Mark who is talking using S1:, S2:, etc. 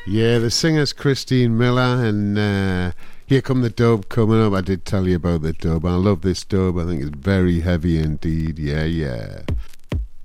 S1: Yeah, the singer's Christine Miller, and Here Come the Dub coming up. I did tell you about the dub. I love this dub. I think it's very heavy indeed. Yeah, yeah.